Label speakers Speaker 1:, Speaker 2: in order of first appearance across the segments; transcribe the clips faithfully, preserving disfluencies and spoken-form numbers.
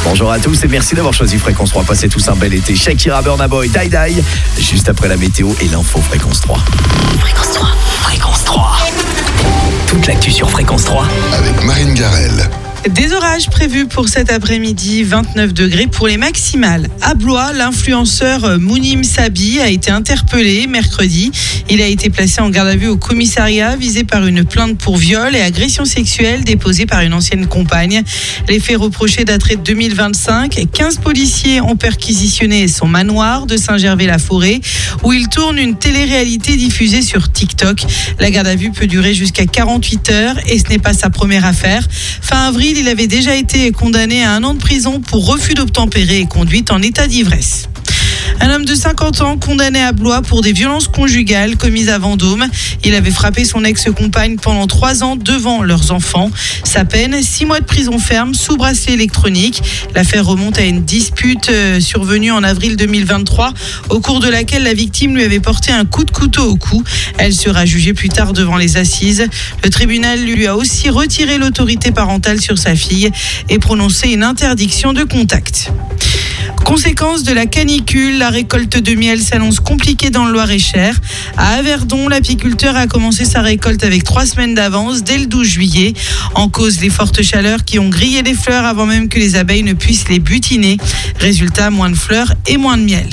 Speaker 1: Bonjour à tous et merci d'avoir choisi Fréquence trois. Passez tous un bel été. Shakira, Burna Boy, Die Die. Juste après la météo et l'info Fréquence trois.
Speaker 2: Fréquence trois. Fréquence trois. Toute l'actu sur Fréquence trois.
Speaker 3: Avec Marine Garrel.
Speaker 4: Des orages prévus pour cet après-midi, vingt-neuf degrés pour les maximales. À Blois, l'influenceur Mounim Sabi a été interpellé mercredi. Il a été placé en garde à vue au commissariat, visé par une plainte pour viol et agression sexuelle déposée par une ancienne compagne. Les faits reprochés dateraient de deux mille vingt-cinq. quinze policiers ont perquisitionné son manoir de Saint-Gervais-la-Forêt, où il tourne une télé-réalité diffusée sur TikTok. La garde à vue peut durer jusqu'à quarante-huit heures et ce n'est pas sa première affaire. Fin avril, il avait déjà été condamné à un an de prison pour refus d'obtempérer et conduite en état d'ivresse. Un homme de cinquante ans condamné à Blois pour des violences conjugales commises à Vendôme. Il avait frappé son ex-compagne pendant trois ans devant leurs enfants. Sa peine, six mois de prison ferme sous bracelet électronique. L'affaire remonte à une dispute survenue en avril deux mille vingt-trois, au cours de laquelle la victime lui avait porté un coup de couteau au cou. Elle sera jugée plus tard devant les assises. Le tribunal lui a aussi retiré l'autorité parentale sur sa fille et prononcé une interdiction de contact. Conséquence de la canicule, la récolte de miel s'annonce compliquée dans le Loir-et-Cher. À Averdon, l'apiculteur a commencé sa récolte avec trois semaines d'avance dès le douze juillet. En cause, les fortes chaleurs qui ont grillé les fleurs avant même que les abeilles ne puissent les butiner. Résultat, moins de fleurs et moins de miel.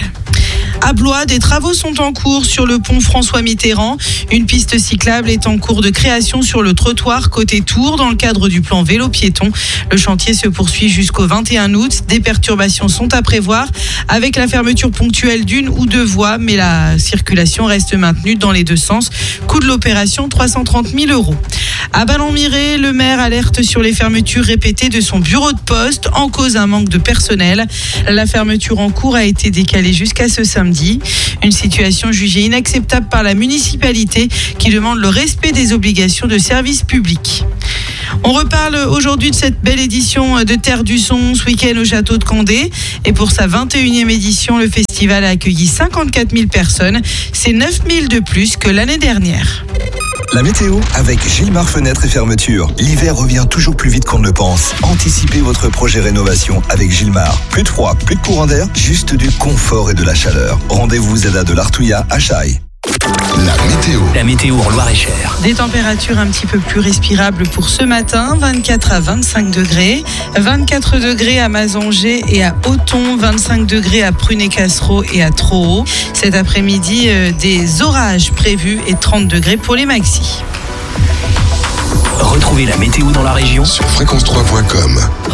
Speaker 4: À Blois, des travaux sont en cours sur le pont François Mitterrand. Une piste cyclable est en cours de création sur le trottoir côté Tours dans le cadre du plan vélo-piéton. Le chantier se poursuit jusqu'au vingt et un août. Des perturbations sont à prévoir avec la fermeture ponctuelle d'une ou deux voies, mais la circulation reste maintenue dans les deux sens. Coût de l'opération, trois cent trente mille euros. À Ballon-Miré, le maire alerte sur les fermetures répétées de son bureau de poste en cause un manque de personnel. La fermeture en cours a été décalée jusqu'à ce samedi. Une situation jugée inacceptable par la municipalité qui demande le respect des obligations de service public. On reparle aujourd'hui de cette belle édition de Terre du Son ce week-end au château de Candé. Et pour sa vingt et unième édition, le festival a accueilli cinquante-quatre mille personnes. C'est neuf mille de plus que l'année dernière.
Speaker 5: La météo avec Gilmar Fenêtres et Fermetures. L'hiver revient toujours plus vite qu'on ne le pense. Anticipez votre projet rénovation avec Gilmar. Plus de froid, plus de courant d'air, juste du confort et de la chaleur. Rendez-vous Zeda de l'Artouilla à Chaille.
Speaker 3: La météo.
Speaker 2: La météo en Loir-et-Cher.
Speaker 4: Des températures un petit peu plus respirables pour ce matin, vingt-quatre à vingt-cinq degrés, vingt-quatre degrés à Mazangé et à Auton, vingt-cinq degrés à Prunet-Cassereau et à Trohaut. Cet après-midi, euh, des orages prévus et trente degrés pour les maxis.
Speaker 2: Retrouvez la météo dans la région
Speaker 3: Sur fréquence trois point com.